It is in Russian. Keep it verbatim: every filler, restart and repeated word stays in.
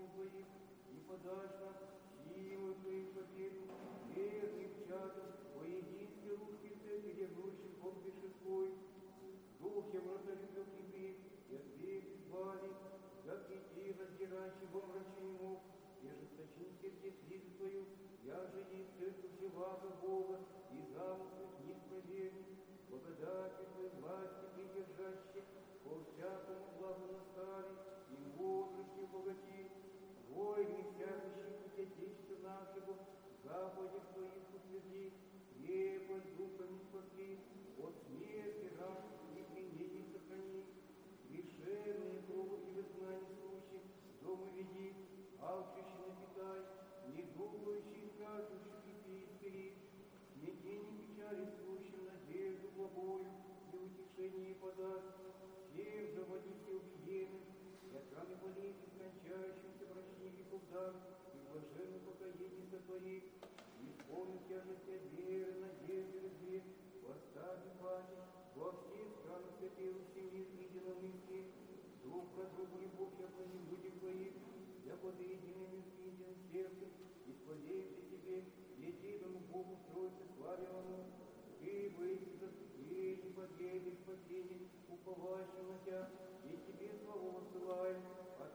престолов Твоих, и подашь нам силу Твою победу, верным чадом, во единстве русской церкви, ревнующим Бог бесшествой, Духе вратолюбил Тебе, и от век избави, как идти раздирающий во мрачный мог, и ожесточил сердце слизу Твою, я же есть церковь живаго Бога, и замыслы неисправимых, благодати Твоей власти придержащих, по всякому благу настави, и мудрости богати, войны всякущих пути Отечества нашего, заповедях Твоих утверди, крепость духами спаси, от смерти раб и пленений сохрани, лишенные крову и в изгнании сущих, дома веди, алчущий напитай, недугающий страждущих и пискари, смятение печали сущим, надежду благою и утешение подаст, всем заводите убиенным, и от раны болезни скончающимся врачи веков дар, и блаженное покоение сотвори, исполнит тяжесть